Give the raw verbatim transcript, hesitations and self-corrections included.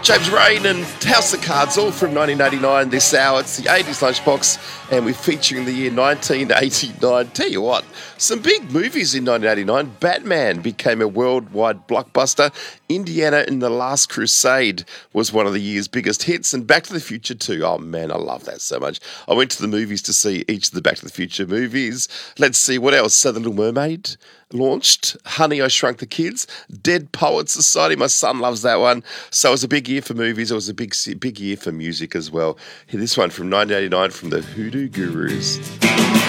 James Rain and House of Cards, all from nineteen eighty-nine this hour. It's the eighties Lunchbox, and we're featuring the year nineteen eighty-nine. Tell you what, some big movies in nineteen eighty-nine. Batman became a worldwide blockbuster. Indiana and the Last Crusade was one of the year's biggest hits, and Back to the Future two. Oh man, I love that so much. I went to the movies to see each of the Back to the Future movies. Let's see, what else? So The Little Mermaid launched, Honey, I Shrunk the Kids, Dead Poets Society. My son loves that one. So it was a big year for movies. It was a big, big year for music as well. Here, this one from nineteen eighty-nine from the Hoodoo Gurus.